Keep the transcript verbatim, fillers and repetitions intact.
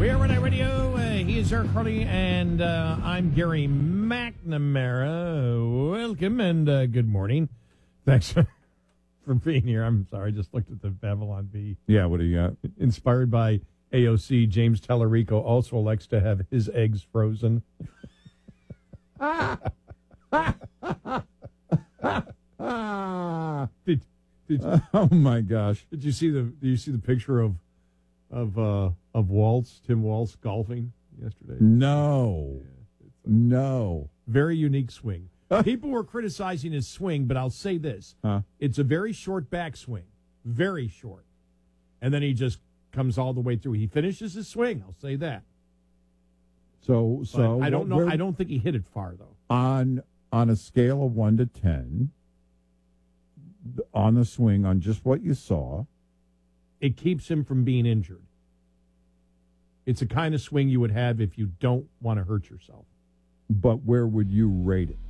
We are Renee Radio. Uh, he is Eric Harley, and uh, I'm Gary McNamara. Welcome and uh, good morning. Thanks for, for being here. I'm sorry, I just looked at the Babylon Bee. Yeah, what do you got? Inspired by A O C, James Tallarico also likes to have his eggs frozen. did, did, Oh my gosh! did you see the? Did you see the picture of of uh, of Waltz, Tim Waltz golfing yesterday? No, Yeah, no. very unique swing. People were criticizing his swing, but I'll say this: Huh? it's a very short backswing, very short, and then he just comes all the way through. He finishes his swing. I'll say that. So, But so I don't know. where- I don't think he hit it far though. on on a scale of one to ten, th- on the swing, on just what you saw. It keeps him from being injured. It's a kind of swing you would have if you don't want to hurt yourself. But where would you rate it?